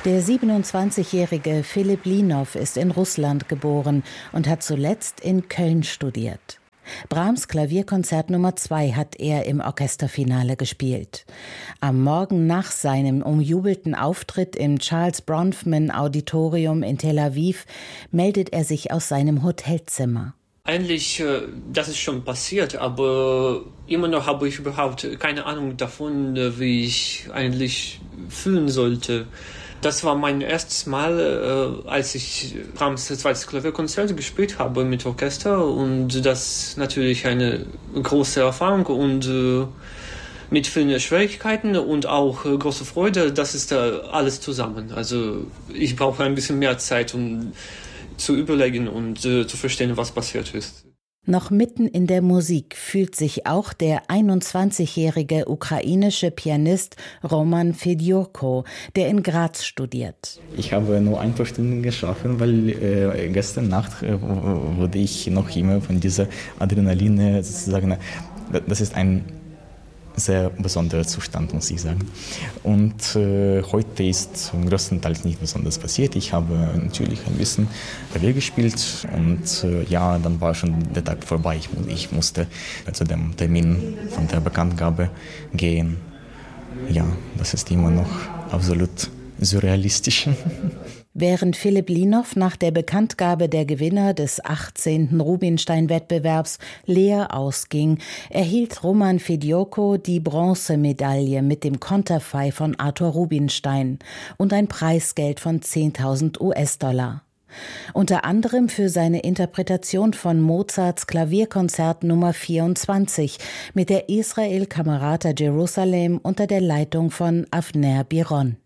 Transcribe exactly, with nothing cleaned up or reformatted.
Der siebenundzwanzigjährige Philipp Linow ist in Russland geboren und hat zuletzt in Köln studiert. Brahms Klavierkonzert Nummer zwei hat er im Orchesterfinale gespielt. Am Morgen nach seinem umjubelten Auftritt im Charles Bronfman Auditorium in Tel Aviv meldet er sich aus seinem Hotelzimmer. Eigentlich, das ist schon passiert, aber immer noch habe ich überhaupt keine Ahnung davon, wie ich eigentlich fühlen sollte. Das war mein erstes Mal, als ich Brahms zweites Klavierkonzert gespielt habe mit Orchester, und das ist natürlich eine große Erfahrung und mit vielen Schwierigkeiten und auch große Freude. Das ist da alles zusammen. Also ich brauche ein bisschen mehr Zeit, um zu überlegen und äh, zu verstehen, was passiert ist. Noch mitten in der Musik fühlt sich auch der einundzwanzigjährige ukrainische Pianist Roman Fedyorko, der in Graz studiert. Ich habe nur ein paar Stunden geschlafen, weil äh, gestern Nacht äh, wurde ich noch immer von dieser Adrenalin sozusagen, das ist ein sehr besonderer Zustand, muss ich sagen. Und äh, heute ist größtenteils nicht besonders passiert. Ich habe natürlich ein bisschen Klavier gespielt und äh, ja, dann war schon der Tag vorbei. Ich, ich musste zu dem Termin von der Bekanntgabe gehen. Ja, das ist immer noch absolut surrealistisch. Während Philipp Linow nach der Bekanntgabe der Gewinner des achtzehnten Rubinstein-Wettbewerbs leer ausging, erhielt Roman Fedyorko die Bronzemedaille mit dem Konterfei von Arthur Rubinstein und ein Preisgeld von zehntausend US-Dollar. Unter anderem für seine Interpretation von Mozarts Klavierkonzert Nummer vierundzwanzig mit der Israel Camerata Jerusalem unter der Leitung von Avner Biron.